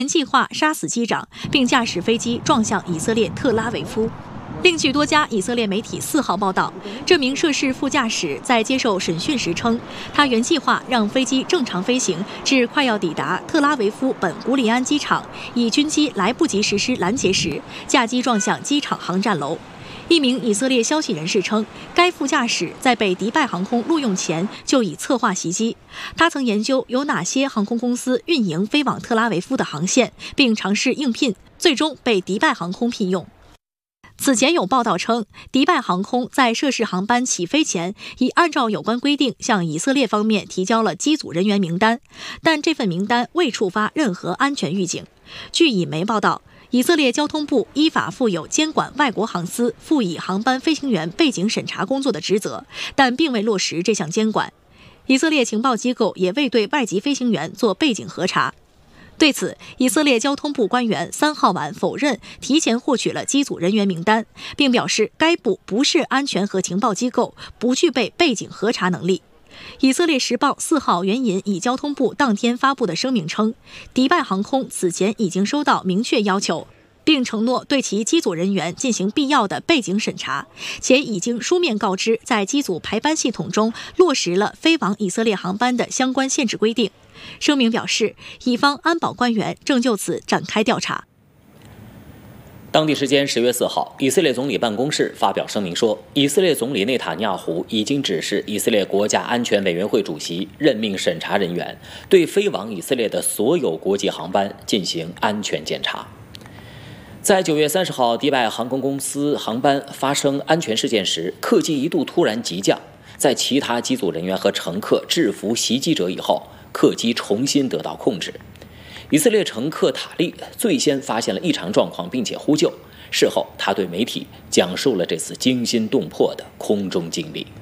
计划杀死机长，并驾驶飞机撞向以色列特拉维夫。另据多家以色列媒体4号报道，这名涉事副驾驶在接受审讯时称，他原计划让飞机正常飞行至快要抵达特拉维夫本古里安机场，以军机来不及实施拦截时，驾机撞向机场航站楼。一名以色列消息人士称，该副驾驶在被迪拜航空录用前就已策划袭击。他曾研究有哪些航空公司运营飞往特拉维夫的航线，并尝试应聘，最终被迪拜航空聘用。此前有报道称，迪拜航空在涉事航班起飞前，已按照有关规定向以色列方面提交了机组人员名单，但这份名单未触发任何安全预警。据以媒报道，以色列交通部依法负有监管外国航司辅以航班飞行员背景审查工作的职责，但并未落实这项监管。以色列情报机构也未对外籍飞行员做背景核查。对此，以色列交通部官员3号晚否认提前获取了机组人员名单，并表示该部不是安全和情报机构，不具备背景核查能力。以色列时报4号援引以交通部当天发布的声明称，迪拜航空此前已经收到明确要求，并承诺对其机组人员进行必要的背景审查，且已经书面告知在机组排班系统中落实了飞往以色列航班的相关限制规定。声明表示，以方安保官员正就此展开调查。 当地时间10月4号，以色列总理办公室发表声明说，以色列总理内塔尼亚胡已经指示以色列国家安全委员会主席任命审查人员，对飞往以色列的所有国际航班进行安全检查。在9月30号，迪拜航空公司航班发生安全事件时，客机一度突然急降，在其他机组人员和乘客制服袭击者以后，客机重新得到控制。以色列乘客塔利最先发现了异常状况，并且呼救。事后，他对媒体讲述了这次惊心动魄的空中经历。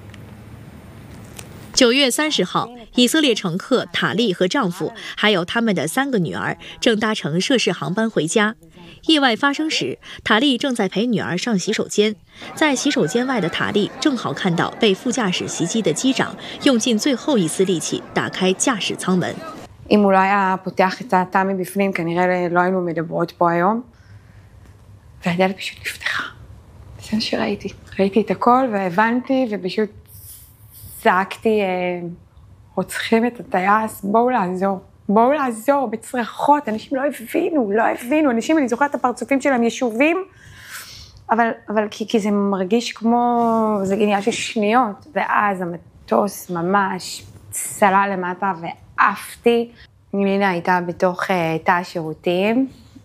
9月30号，以色列乘客塔利和丈夫还有他们的3个女儿正搭乘涉事航班回家。意外发生时，塔利正在陪女儿上洗手间，在洗手间外的塔利正好看到被副驾驶袭击的机长用尽最后一丝力气打开驾驶舱门。 אם הוא לא היה פותח את התא מבפנים, כנראה לא היינו מדברות פה היום. והדלת פשוט נפתחה. זה מה שראיתי. ראיתי את הכל והבנתי, ופשוט צעקתי, רוצחים את הטייס, בואו לעזור. בואו לעזור בצרחות. אנשים לא הבינו. אנשים, אני זוכרת את הפרצופים שלהם ישובים, אבל כי זה מרגיש כמו, זה עניין של שניות, ואז המטוס ממש צלל למטה עפתי. מילינה הייתה בתוך תא השירותים,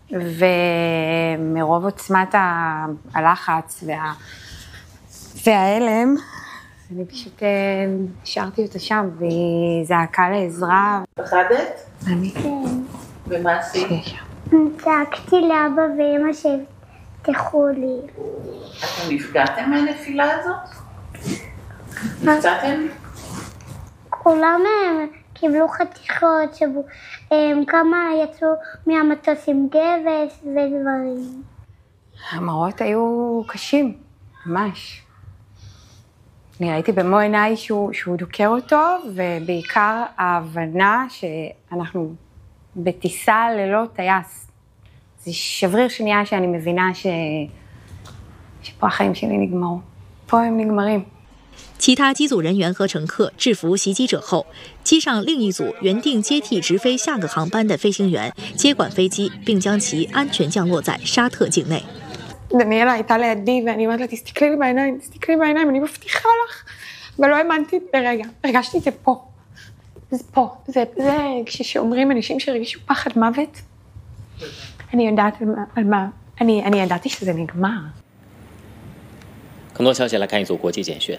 ומרוב עוצמת הלחץ וההלם, אני פשוט השארתי אותה שם, והיא זעקה לעזרה. פחדת? אני כן. ומה עשית? צעקתי לאבא ואמא שהבטחו לי. אתם נפגעתם מהנפילה הזאת? נפצעתם? כולם קיבלו חתיכות, כמה יצאו מהמטוס עם גבס ודברים. המראות היו קשים, ממש. אני ראיתי במו עיניי שהוא דוקר אותו, ובעיקר ההבנה שאנחנו בטיסה ללא טייס. זה שבריר שנייה שאני מבינה שפה החיים שלי נגמרו. פה הם נגמרים. 其他机组人员和乘客制服袭击者后，机上另一组原定接替直飞下个航班的飞行员接管飞機，并将其安全降落在沙特境内。 דניאלה הייתה לידי, ואני אומרת לה, תסתכלי לי בעיניים, אני מבטיחה לך. ולא האמנתי לרגע, הרגשתי את זה פה. זה פה, זה כשאומרים אנשים שהרגישו פחד מוות, אני יודעת על מה, אני ידעתי שזה נגמר. 更多消息来看一组国际简讯。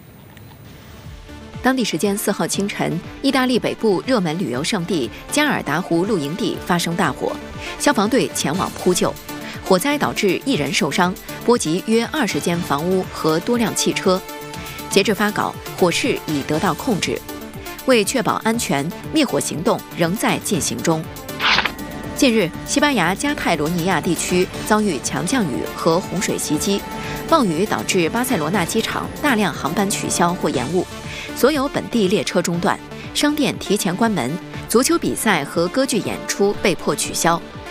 当地时间4号清晨，意大利北部热门旅游胜地加尔达湖露营地发生大火，消防队前往扑救。火灾导致1人受伤，波及约20间房屋和多辆汽车。截至发稿，火势已得到控制。为确保安全，灭火行动仍在进行中。近日，西班牙加泰罗尼亚地区遭遇强降雨和洪水袭击，暴雨导致巴塞罗那机场大量航班取消或延误，所有本地列车中断，商店提前关门， 足球比赛和歌剧演出被迫取消。